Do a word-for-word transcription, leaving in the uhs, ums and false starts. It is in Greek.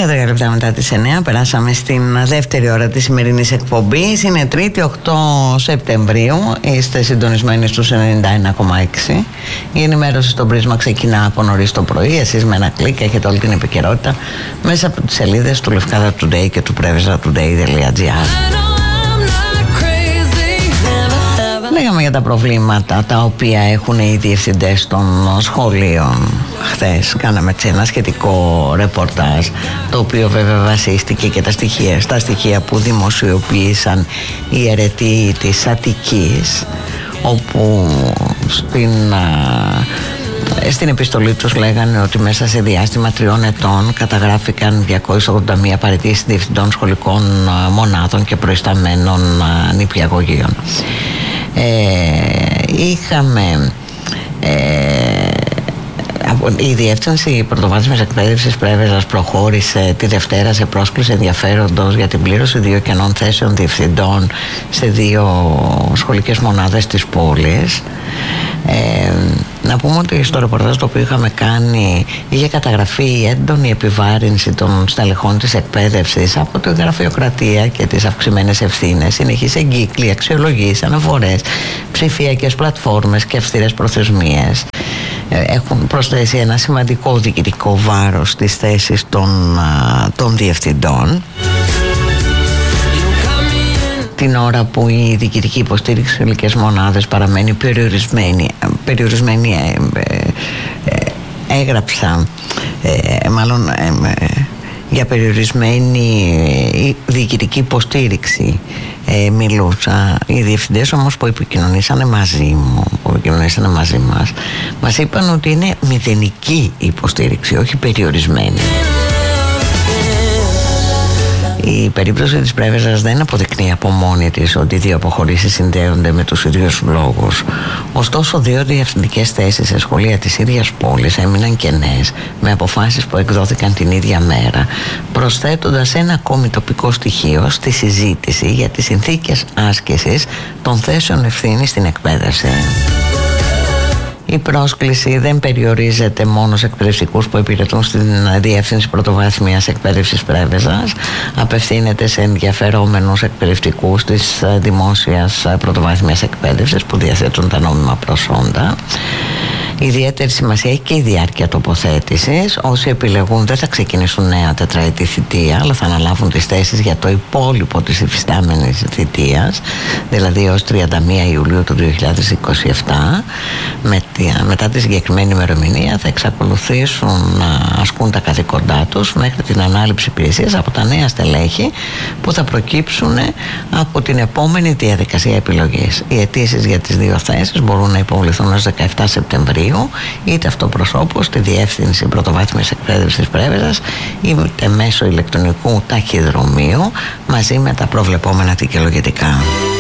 δεκατρία λεπτά μετά τις εννιά περάσαμε στην δεύτερη ώρα της σημερινής εκπομπής. Είναι Τρίτη, οκτώ Σεπτεμβρίου. Είστε συντονισμένοι στους ενενήντα ένα κόμμα έξι. Η ενημέρωση στο Πρίσμα ξεκινά από νωρίς το πρωί. Εσείς με ένα κλικ έχετε όλη την επικαιρότητα μέσα από τις σελίδες του Λευκάδα Today και του πρέβεζα τουντέι τελεία τζι άρ. Λέγαμε για τα προβλήματα τα οποία έχουν οι διευθυντές των σχολείων. Χθες κάναμε ένα σχετικό ρεπορτάζ, το οποίο βέβαια βασίστηκε και τα στοιχεία, στα στοιχεία που δημοσιοποίησαν οι αιρετοί της Αττικής, όπου στην, στην επιστολή τους λέγανε ότι μέσα σε διάστημα τριών ετών καταγράφηκαν διακόσιες ογδόντα μία παραιτήσεις διευθυντών σχολικών μονάδων και προϊσταμένων νηπιαγωγείων. Ε, είχαμε ε, η Διεύθυνση Πρωτοβάθμιας Εκπαίδευσης Πρέβεζας προχώρησε τη Δευτέρα σε πρόσκληση ενδιαφέροντος για την πλήρωση δύο κενών θέσεων διευθυντών σε δύο σχολικές μονάδες της πόλης. Ε, να πούμε ότι στο ρεπορτάζ το οποίο είχαμε κάνει είχε καταγραφεί η έντονη επιβάρυνση των στελεχών της εκπαίδευσης από τη γραφειοκρατία και τις αυξημένες ευθύνες, συνεχείς εγκύκλοι, αξιολογίες, αναφορές, ψηφιακές πλατφόρμες και αυστηρές προθεσμίες. Έχουν προσθέσει ένα σημαντικό διοικητικό βάρος στις θέσεις των, των διευθυντών, την ώρα που η διοικητική υποστήριξη στις ελληνικές μονάδες παραμένει περιορισμένη. περιορισμένη ε, ε, ε, έγραψα ε, μάλλον ε, ε, για περιορισμένη ε, διοικητική υποστήριξη ε, μιλούσα. Οι διευθυντές όμως που επικοινωνήσανε μαζί μου, που επικοινωνήσανε μαζί μας, μας είπαν ότι είναι μηδενική υποστήριξη, όχι περιορισμένη. Η περίπτωση της Πρέβεζας δεν αποδεικνύει από μόνη της ότι οι δύο αποχωρήσεις συνδέονται με τους ίδιους λόγους. Ωστόσο, δύο διευθυντικές θέσεις σε σχολεία της ίδιας πόλης έμειναν κενές με αποφάσεις που εκδόθηκαν την ίδια μέρα, προσθέτοντας ένα ακόμη τοπικό στοιχείο στη συζήτηση για τις συνθήκες άσκησης των θέσεων ευθύνης στην εκπαίδευση. Η πρόσκληση δεν περιορίζεται μόνο σε εκπαιδευτικούς που υπηρετούν στην Διεύθυνση Πρωτοβάθμιας Εκπαίδευσης Πρέβεζας. Απευθύνεται σε ενδιαφερόμενους εκπαιδευτικούς της δημόσιας πρωτοβάθμιας εκπαίδευσης που διαθέτουν τα νόμιμα προσόντα. Ιδιαίτερη σημασία έχει και η διάρκεια τοποθέτησης. Όσοι επιλεγούν δεν θα ξεκινήσουν νέα τετραετή θητεία, αλλά θα αναλάβουν τις θέσεις για το υπόλοιπο της υφιστάμενης θητείας, δηλαδή έως τριάντα μία Ιουλίου του δύο χιλιάδες είκοσι επτά. Με, μετά τη συγκεκριμένη ημερομηνία θα εξακολουθήσουν να ασκούν τα καθήκοντά τους μέχρι την ανάληψη υπηρεσίας από τα νέα στελέχη που θα προκύψουν από την επόμενη διαδικασία επιλογής. Οι αιτήσεις για τις δύο θέσεις μπορούν να υποβληθούν ως δεκαεπτά Σεπτεμβρίου, είτε αυτοπροσώπως στη Διεύθυνση Πρωτοβάθμιας Εκπαίδευσης της Πρέβεζας, είτε μέσω ηλεκτρονικού ταχυδρομείου μαζί με τα προβλεπόμενα δικαιολογητικά.